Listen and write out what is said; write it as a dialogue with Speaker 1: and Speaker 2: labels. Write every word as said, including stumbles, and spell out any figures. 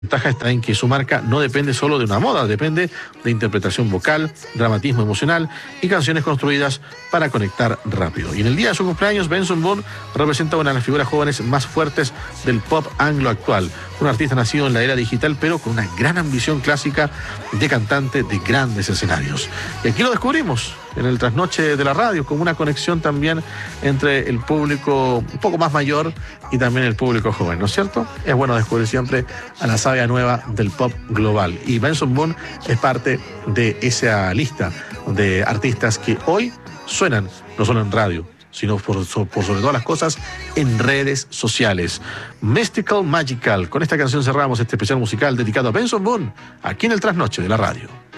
Speaker 1: ventaja está en que su marca no depende solo de una moda, depende de interpretación vocal, dramatismo emocional y canciones construidas para conectar rápido. Y en el día de su cumpleaños, Benson Boone representa una de las figuras jóvenes más fuertes del pop anglo actual. Un artista nacido en la era digital, pero con una gran ambición clásica de cantante de grandes escenarios. Y aquí lo descubrimos en el trasnoche de la radio, con una conexión también entre el público un poco más mayor y también el público joven, ¿no es cierto? Es bueno descubrir siempre a la savia nueva del pop global. Y Benson Boone es parte de esa lista de artistas que hoy suenan no solo en radio, sino por, por sobre todas las cosas en redes sociales. Mystical Magical. Con esta canción cerramos este especial musical dedicado a Benson Boone, aquí en el trasnoche de la radio.